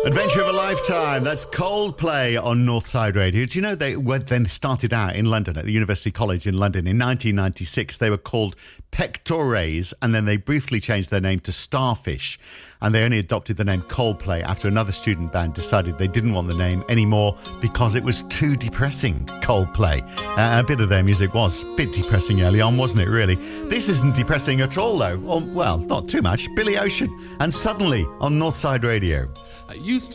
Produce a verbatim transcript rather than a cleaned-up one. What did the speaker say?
Adventure of a lifetime. That's Coldplay on Northside Radio. Do you know they were then started out in London at the University College in London in nineteen ninety-six? They were called Pectorés, and then they briefly changed their name to Starfish. And they only adopted the name Coldplay after another student band decided they didn't want the name anymore because it was too depressing. Coldplay. Uh, a bit of their music was a bit depressing early on, wasn't it, really? This isn't depressing at all, though. Or, well, not too much. Billy Ocean. And Suddenly on Northside Radio. I used to